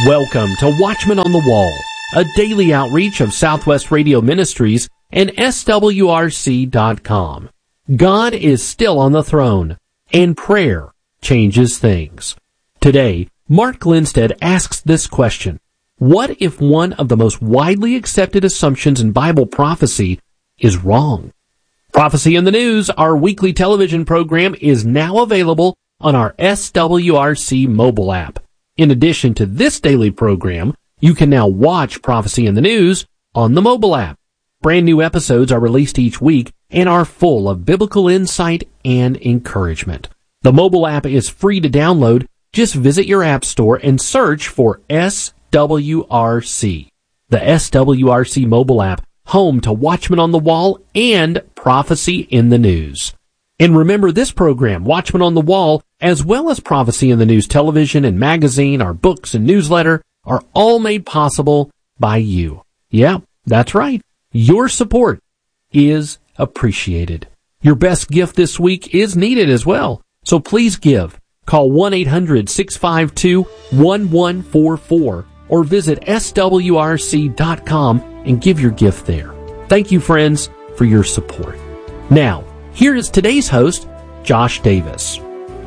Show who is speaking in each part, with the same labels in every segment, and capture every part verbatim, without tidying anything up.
Speaker 1: Welcome to Watchmen on the Wall, a daily outreach of Southwest Radio Ministries and S W R C dot com. God is still on the throne, and prayer changes things. Today, Mark Lindstead asks this question: what if one of the most widely accepted assumptions in Bible prophecy is wrong? Prophecy in the News, our weekly television program, is now available on our S W R C mobile app. In addition to this daily program, you can now watch Prophecy in the News on the mobile app. Brand new episodes are released each week and are full of biblical insight and encouragement. The mobile app is free to download. Just visit your app store and search for S W R C. The S W R C mobile app, home to Watchmen on the Wall and Prophecy in the News. And remember, this program, Watchmen on the Wall, as well as Prophecy in the News television and magazine, our books and newsletter, are all made possible by you. Yeah, that's right. Your support is appreciated. Your best gift this week is needed as well. So please give. Call one eight hundred six five two one one four four or visit S W R C dot com and give your gift there. Thank you, friends, for your support. Now, here is today's host, Josh Davis.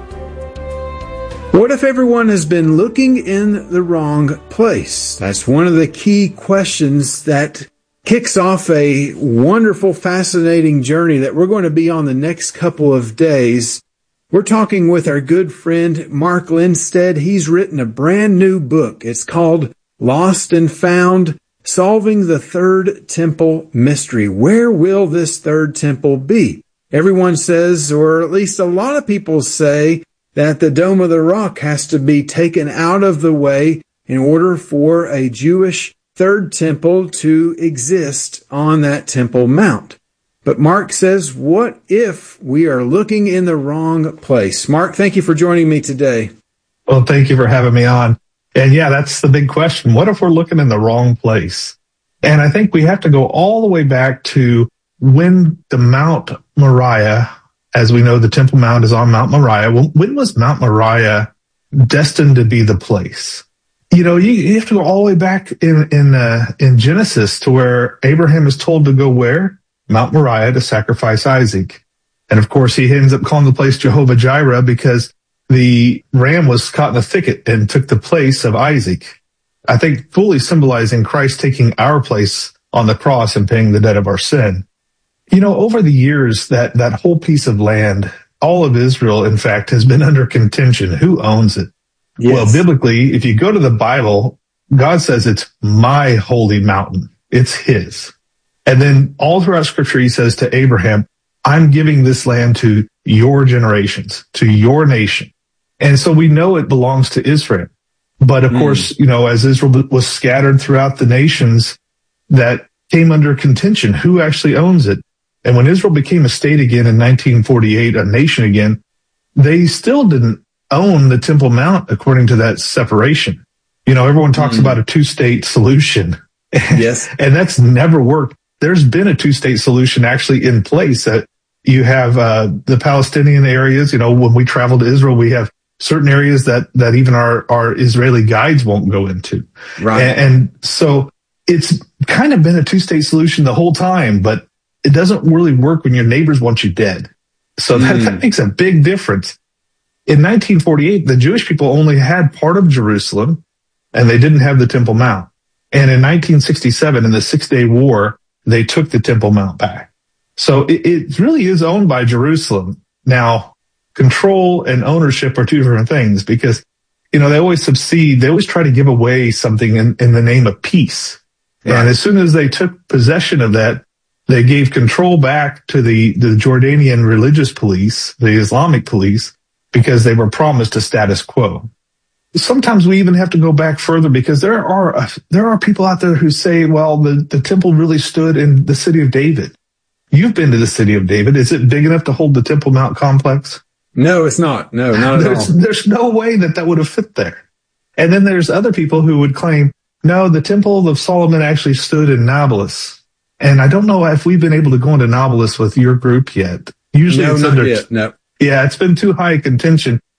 Speaker 2: What if everyone has been looking in the wrong place? That's one of the key questions that kicks off a wonderful, fascinating journey that we're going to be on the next couple of days. We're talking with our good friend, Mark Lindstead. He's written a brand new book. It's called Lost and Found: Solving the Third Temple Mystery. Where will this third temple be? Everyone says, or at least a lot of people say, that the Dome of the Rock has to be taken out of the way in order for a Jewish third temple to exist on that Temple Mount. But Mark says, what if we are looking in the wrong place? Mark, thank you for joining me today.
Speaker 3: Well, thank you for having me on. And yeah, that's the big question. What if we're looking in the wrong place? And I think we have to go all the way back to when the Mount Moriah, as we know, the Temple Mount is on Mount Moriah. When was Mount Moriah destined to be the place? You know, you, you have to go all the way back in in uh, in Genesis to where Abraham is told to go where? Mount Moriah to sacrifice Isaac. And of course, he ends up calling the place Jehovah Jireh because the ram was caught in the thicket and took the place of Isaac. I think fully symbolizing Christ taking our place on the cross and paying the debt of our sin. You know, over the years, that, that whole piece of land, all of Israel, in fact, has been under contention. Who owns it? Yes. Well, biblically, if you go to the Bible, God says it's my holy mountain. It's his. And then all throughout Scripture, he says to Abraham, I'm giving this land to your generations, to your nation. And so we know it belongs to Israel. But of mm. course, you know, as Israel was scattered throughout the nations that came under contention, who actually owns it? And when Israel became a state again in nineteen forty-eight, a nation again, they still didn't own the Temple Mount according to that separation. You know, everyone talks mm. about a two-state solution.
Speaker 2: Yes.
Speaker 3: And that's never worked. There's been a two-state solution actually in place. That you have uh, the Palestinian areas. You know, when we travel to Israel, we have certain areas that, that even our, our Israeli guides won't go into.
Speaker 2: Right.
Speaker 3: And, and so it's kind of been a two-state solution the whole time, but it doesn't really work when your neighbors want you dead. So that, mm. that makes a big difference. In nineteen forty-eight, the Jewish people only had part of Jerusalem, and they didn't have the Temple Mount. And in nineteen sixty-seven, in the Six-Day War, they took the Temple Mount back. So it, it really is owned by Jerusalem. Now, control and ownership are two different things because, you know, they always subsede. They always try to give away something in, in the name of peace. Right. And as soon as they took possession of that, they gave control back to the, the Jordanian religious police, the Islamic police, because they were promised a status quo. Sometimes we even have to go back further because there are uh, there are people out there who say, well, the, the temple really stood in the city of David. You've been to the city of David. Is it big enough to hold the Temple Mount complex?
Speaker 2: No, it's not. No, not at
Speaker 3: there's,
Speaker 2: all.
Speaker 3: There's no way that that would have fit there. And then there's other people who would claim, no, the Temple of Solomon actually stood in Nablus. And I don't know if we've been able to go into Nablus with your group yet. Usually
Speaker 2: no,
Speaker 3: it's
Speaker 2: not
Speaker 3: under,
Speaker 2: yet. No.
Speaker 3: Yeah, it's been too high contention.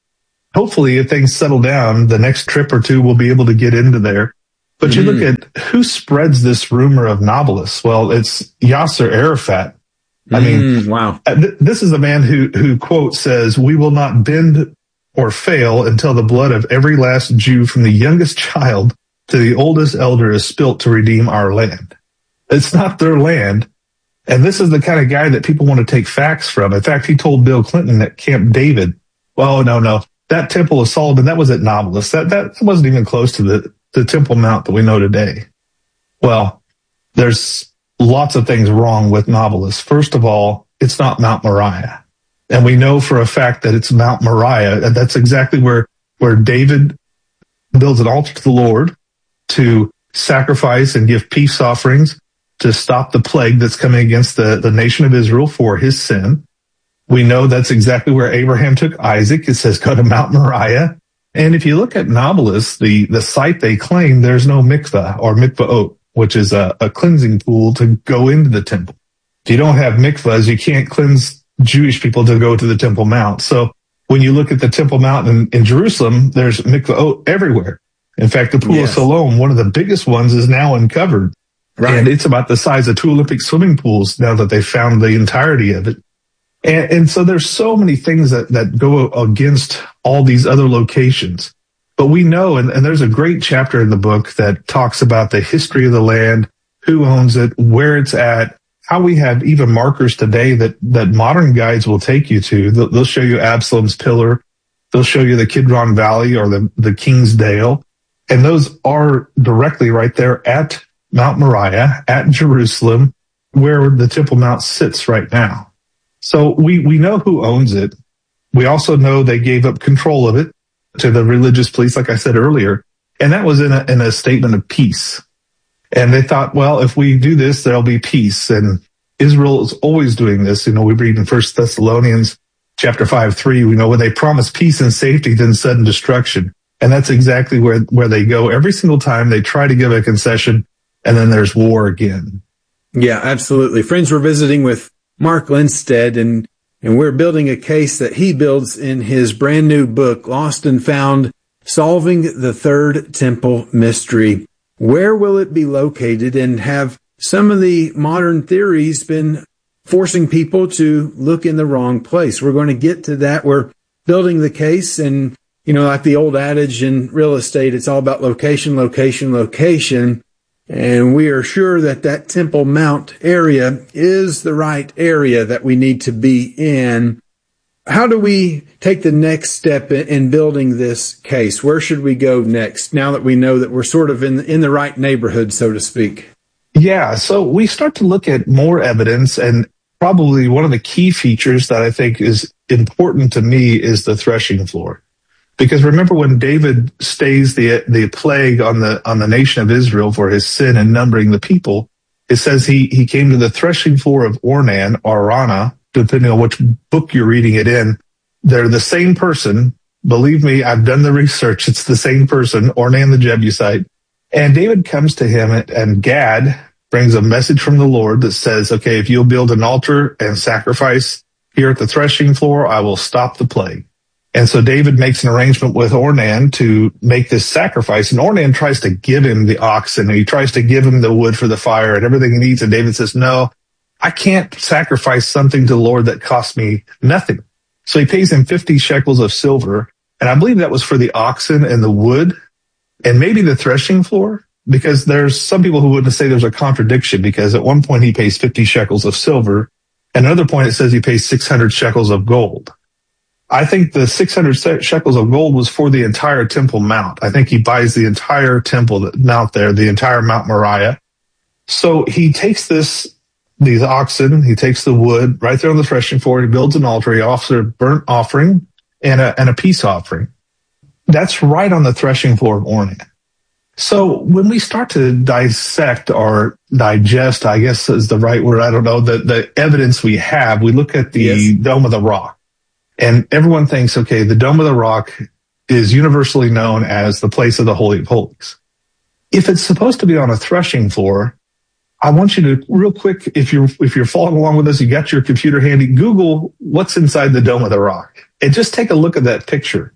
Speaker 3: hopefully if things settle down, the next trip or two we'll be able to get into there. But mm-hmm. you look at who spreads this rumor of Nablus. Well, it's Yasser Arafat. I mean,
Speaker 2: mm, wow.
Speaker 3: Th- this is a man who, who, quote, says, "We will not bend or fail until the blood of every last Jew from the youngest child to the oldest elder is spilt to redeem our land." It's not their land. And this is the kind of guy that people want to take facts from. In fact, he told Bill Clinton at Camp David, well, no, no, that Temple of Solomon, that was at Nablus. That, that wasn't even close to the, the Temple Mount that we know today. Well, there's lots of things wrong with Nablus. First of all, it's not Mount Moriah. And we know for a fact that it's Mount Moriah. And that's exactly where, where David builds an altar to the Lord to sacrifice and give peace offerings to stop the plague that's coming against the, the nation of Israel for his sin. We know that's exactly where Abraham took Isaac. It says go to Mount Moriah. And if you look at Nablus, the, the site they claim, there's no mikvah or mikvaot, which is a, a cleansing pool to go into the temple. If you don't have mikvahs, you can't cleanse Jewish people to go to the Temple Mount. So when you look at the Temple Mount in, in Jerusalem, there's mikvaot everywhere. In fact, the Pool yes. of Siloam, one of the biggest ones, is now uncovered. Right. And it's about the size of two Olympic swimming pools now that they've found the entirety of it. And, and so there's so many things that, that go against all these other locations. But we know, and, and there's a great chapter in the book that talks about the history of the land, who owns it, where it's at, how we have even markers today that, that modern guides will take you to. They'll, they'll show you Absalom's Pillar. They'll show you the Kidron Valley or the, the King's Dale. And those are directly right there at Mount Moriah, at Jerusalem, where the Temple Mount sits right now. So we, we know who owns it. We also know they gave up control of it to the religious police, like I said earlier. And that was in a, in a statement of peace. And they thought, well, if we do this, there'll be peace. And Israel is always doing this. You know, we read in First Thessalonians chapter five, three, we know when they promise peace and safety, then sudden destruction. And that's exactly where, where they go. Every single time they try to give a concession, and then there's war again.
Speaker 2: Yeah, absolutely. Friends, we're visiting with Mark Lindstedt, and, and we're building a case that he builds in his brand new book, Lost and Found, Solving the Third Temple Mystery. Where will it be located, and have some of the modern theories been forcing people to look in the wrong place? We're going to get to that. We're building the case, and you know, like the old adage in real estate, it's all about location, location, location. And we are sure that that Temple Mount area is the right area that we need to be in. How do we take the next step in building this case? Where should we go next, now that we know that we're sort of in, in the right neighborhood, so to speak?
Speaker 3: Yeah, so we start to look at more evidence, and probably one of the key features that I think is important to me is the threshing floor. Because remember when David stays the the plague on the on the nation of Israel for his sin and numbering the people, it says he he came to the threshing floor of Ornan, or Arana, depending on which book you're reading it in. They're the same person. Believe me, I've done the research. It's the same person, Ornan the Jebusite. And David comes to him, and, and Gad brings a message from the Lord that says, okay, if you'll build an altar and sacrifice here at the threshing floor, I will stop the plague. And so David makes an arrangement with Ornan to make this sacrifice. And Ornan tries to give him the oxen, and he tries to give him the wood for the fire and everything he needs. And David says, no, I can't sacrifice something to the Lord that costs me nothing. So he pays him fifty shekels of silver. And I believe that was for the oxen and the wood and maybe the threshing floor, because there's some people who would say there's a contradiction, because at one point he pays fifty shekels of silver. At another point it says he pays six hundred shekels of gold. I think the six hundred shekels of gold was for the entire Temple Mount. I think he buys the entire temple mount there, the entire Mount Moriah. So he takes this, these oxen, he takes the wood right there on the threshing floor, he builds an altar, he offers a burnt offering and a, and a peace offering. That's right on the threshing floor of Ornan. So when we start to dissect or digest, I guess is the right word, I don't know, the, the evidence we have, we look at the yes. Dome of the Rock. And everyone thinks, okay, the Dome of the Rock is universally known as the place of the Holy of Holies. If it's supposed to be on a threshing floor, I want you to real quick, if you're, if you're following along with us, you got your computer handy, Google what's inside the Dome of the Rock and just take a look at that picture.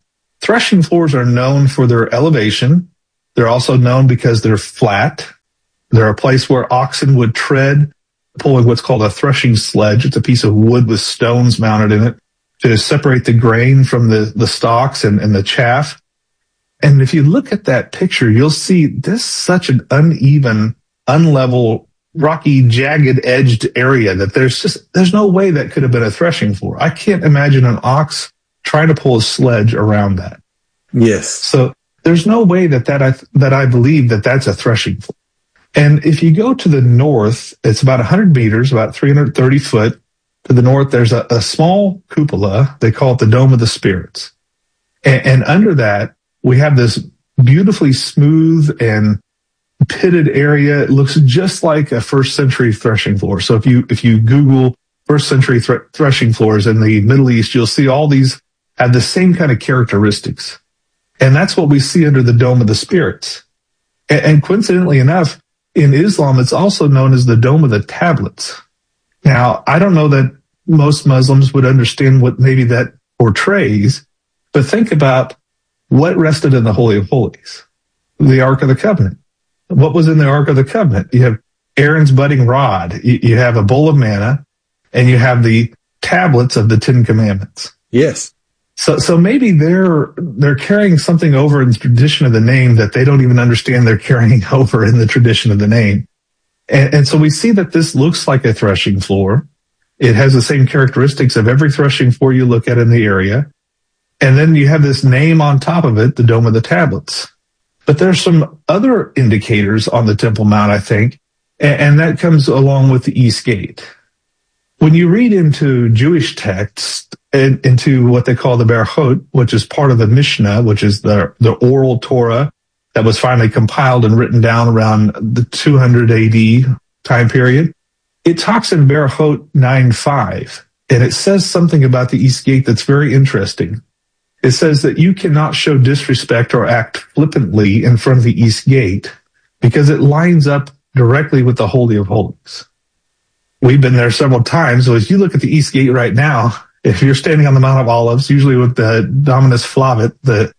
Speaker 3: threshing floors are known for their elevation. They're also known because they're flat. They're a place where oxen would tread, pulling what's called a threshing sledge. It's a piece of wood with stones mounted in it to separate the grain from the, the stalks and, and the chaff. And if you look at that picture, you'll see this such an uneven, unlevel, rocky, jagged edged area that there's just, there's no way that could have been a threshing floor. I can't imagine an ox trying to pull a sledge around that.
Speaker 2: Yes.
Speaker 3: So there's no way that that I, that I believe that that's a threshing floor. And if you go to the north, it's about one hundred meters, about three hundred thirty foot. To the north, there's a, a small cupola. They call it the Dome of the Spirits. And, and under that, we have this beautifully smooth and pitted area. It looks just like a first century threshing floor. So if you, if you Google first century thre- threshing floors in the Middle East, you'll see all these have the same kind of characteristics. And that's what we see under the Dome of the Spirits. And, and coincidentally enough, in Islam, it's also known as the Dome of the Tablets. Now, I don't know that most Muslims would understand what maybe that portrays, but think about what rested in the Holy of Holies, the Ark of the Covenant. What was in the Ark of the Covenant? You have Aaron's budding rod, you, you have a bowl of manna, and you have the tablets of the Ten Commandments.
Speaker 2: Yes.
Speaker 3: So, so maybe they're, they're carrying something over in the tradition of the name that they don't even understand they're carrying over in the tradition of the name. And, and so we see that this looks like a threshing floor. It has the same characteristics of every threshing floor you look at in the area. And then you have this name on top of it, the Dome of the Tablets. But there's some other indicators on the Temple Mount, I think, and, and that comes along with the East Gate. When you read into Jewish texts, and into what they call the Berachot, which is part of the Mishnah, which is the, the oral Torah that was finally compiled and written down around the two hundred A D time period, it talks in Berachot nine five, and it says something about the East Gate that's very interesting. It says that you cannot show disrespect or act flippantly in front of the East Gate because it lines up directly with the Holy of Holies. We've been there several times, so as you look at the East Gate right now, if you're standing on the Mount of Olives, usually with the Dominus Flavit, the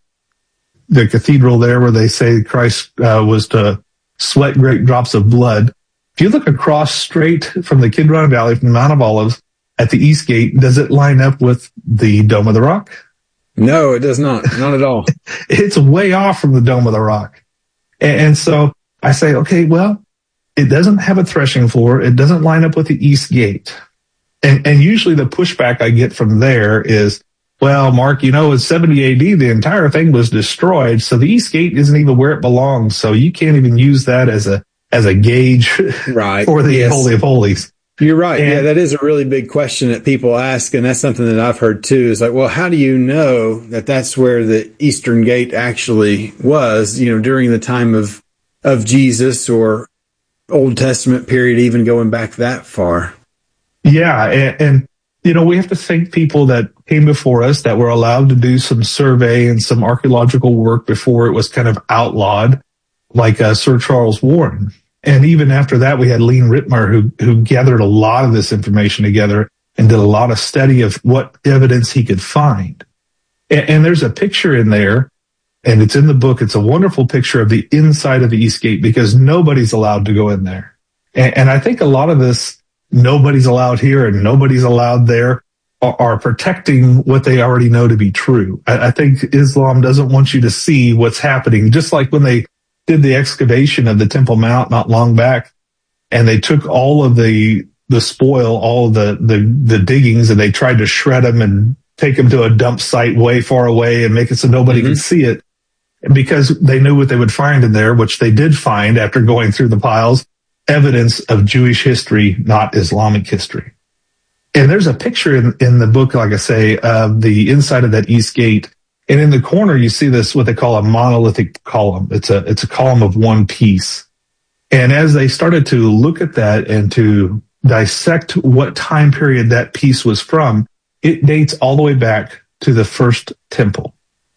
Speaker 3: the cathedral there where they say Christ uh, was to sweat great drops of blood, if you look across straight from the Kidron Valley, from the Mount of Olives, at the East Gate, does it line up with the Dome of the Rock?
Speaker 2: No, it does not. Not at all.
Speaker 3: It's way off from the Dome of the Rock. And, and so I say, okay, well, it doesn't have a threshing floor. It doesn't line up with the East Gate. And, and usually the pushback I get from there is, well, Mark, you know, in seventy A D, the entire thing was destroyed. So the East Gate isn't even where it belongs. So you can't even use that as a, as a gauge
Speaker 2: right.
Speaker 3: for the
Speaker 2: yes.
Speaker 3: Holy of Holies.
Speaker 2: You're right.
Speaker 3: And,
Speaker 2: yeah, that is a really big question that people ask. And that's something that I've heard too, is like, well, how do you know that that's where the Eastern Gate actually was, you know, during the time of, of Jesus or Old Testament period, even going back that far?
Speaker 3: Yeah. And, and, you know, we have to thank people that came before us that were allowed to do some survey and some archaeological work before it was kind of outlawed, like uh, Sir Charles Warren. And even after that, we had Lean Rittmer, who, who gathered a lot of this information together and did a lot of study of what evidence he could find. And, and there's a picture in there, and it's in the book. It's a wonderful picture of the inside of the East Gate because nobody's allowed to go in there. And, and I think a lot of this, nobody's allowed here and nobody's allowed there, are, are protecting what they already know to be true. I, I think Islam doesn't want you to see what's happening, just like when they did the excavation of the Temple Mount not long back, and they took all of the the spoil, all of the the, the diggings, and they tried to shred them and take them to a dump site way far away and make it so nobody mm-hmm. could see it, because they knew what they would find in there, which they did find after going through the piles, evidence of Jewish history, not Islamic history. And there's a picture in, in the book, like I say, of the inside of that East Gate. And in the corner, you see this, what they call a monolithic column. It's a, it's a column of one piece. And as they started to look at that and to dissect what time period that piece was from, it dates all the way back to the first temple.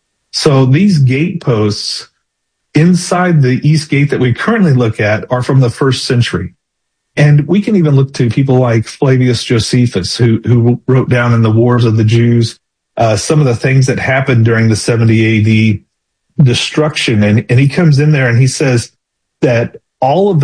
Speaker 3: So these gate posts inside the East Gate that we currently look at are from the first century. And we can even look to people like Flavius Josephus, who, who wrote down in the Wars of the Jews uh, some of the things that happened during the seventy A D destruction. And, and he comes in there and he says that all of the